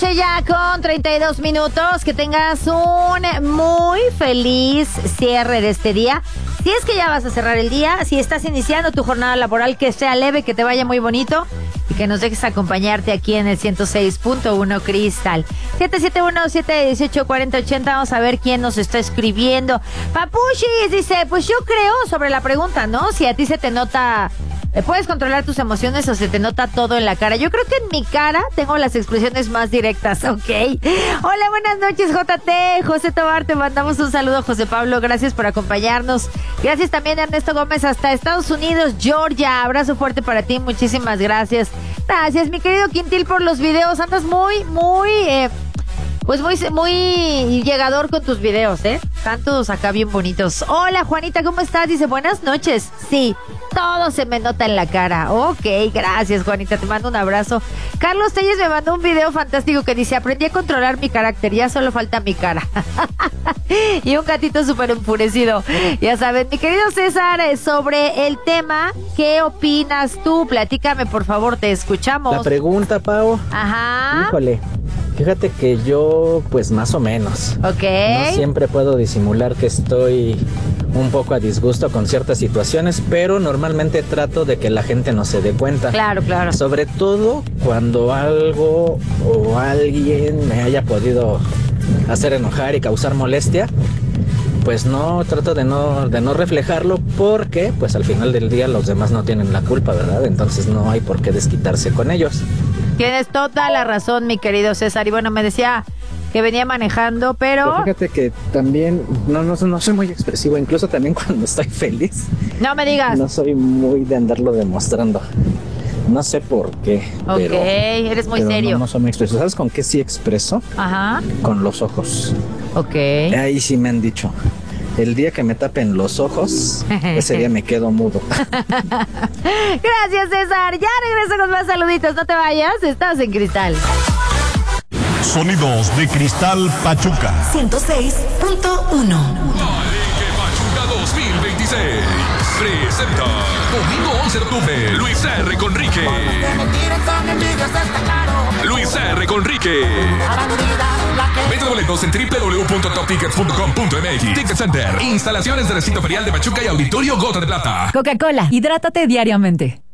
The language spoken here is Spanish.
Ya con 32 minutos, que tengas un muy feliz cierre de este día. Si es que ya vas a cerrar el día, si estás iniciando tu jornada laboral, que sea leve, que te vaya muy bonito y que nos dejes acompañarte aquí en el 106.1 Cristal. 771-718-4080, vamos a ver quién nos está escribiendo. Papuchis dice, pues yo creo sobre la pregunta, ¿no? Si a ti se te nota... ¿Puedes controlar tus emociones o se te nota todo en la cara? Yo creo que en mi cara tengo las expresiones más directas, ¿ok? Hola, buenas noches, JT. José Tobar, te mandamos un saludo, José Pablo. Gracias por acompañarnos. Gracias también a Ernesto Gómez hasta Estados Unidos, Georgia. Abrazo fuerte para ti, muchísimas gracias. Gracias, mi querido Quintil, por los videos. Andas muy llegador con tus videos, ¿eh? Tantos acá bien bonitos. Hola, Juanita, ¿cómo estás? Dice, buenas noches. Sí, todo se me nota en la cara. Ok, gracias, Juanita, te mando un abrazo. Carlos Telles me mandó un video fantástico que dice, aprendí a controlar mi carácter, ya solo falta mi cara. Y un gatito súper enfurecido. Ya saben, mi querido César, sobre el tema, ¿qué opinas tú? Platícame, por favor, te escuchamos. La pregunta, Pau. Ajá. Híjole. Fíjate que yo, pues más o menos. Ok. No siempre puedo disimular que estoy un poco a disgusto con ciertas situaciones, pero normalmente trato de que la gente no se dé cuenta. Claro, claro. Sobre todo cuando algo o alguien me haya podido hacer enojar y causar molestia, pues no, trato de no reflejarlo porque, pues al final del día los demás no tienen la culpa, ¿verdad? Entonces no hay por qué desquitarse con ellos. Tienes toda la razón, mi querido César. Y bueno, me decía que venía manejando, pero fíjate que también no soy muy expresivo, incluso también cuando estoy feliz. No me digas. No soy muy de andarlo demostrando. No sé por qué. Ok, eres muy serio. No soy muy expresivo. ¿Sabes con qué sí expreso? Ajá. Con los ojos. Ok. Ahí sí me han dicho. El día que me tapen los ojos, ese día me quedo mudo. Gracias, César. Ya regreso con más saluditos. No te vayas, estás en Cristal. Sonidos de Cristal Pachuca 106.1. Pachuca 2026 presenta domingo 11 de octubre Luis R. Conrique. Luis R. Conrique. Venta boletos en www.toptickets.com.mx. Ticket Center, instalaciones de recinto ferial de Pachuca y Auditorio Gota de Plata. Coca-Cola, hidrátate diariamente.